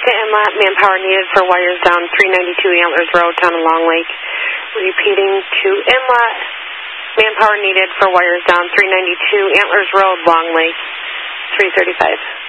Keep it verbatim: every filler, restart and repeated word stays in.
to Inlet, manpower needed for wires down three ninety-two Antlers Road, down in Long Lake. Repeating to Inlet, manpower needed for wires down three ninety-two Antlers Road, Long Lake, three thirty-five.